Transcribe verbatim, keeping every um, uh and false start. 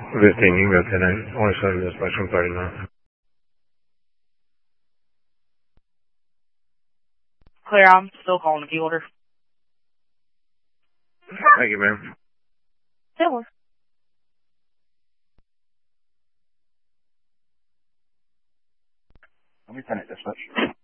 fifteen, you can go ten eight. Only seven dispatch one thirty-nine. Clear, I'm still calling the key order. Thank you, ma'am. That was. Let me send it dispatch.